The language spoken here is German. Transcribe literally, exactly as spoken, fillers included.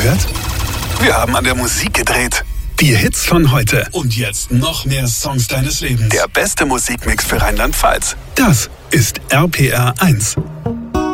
gehört? Wir haben an der Musik gedreht. Die Hits von heute. Und jetzt noch mehr Songs deines Lebens. Der beste Musikmix für Rheinland-Pfalz. Das ist R P R eins.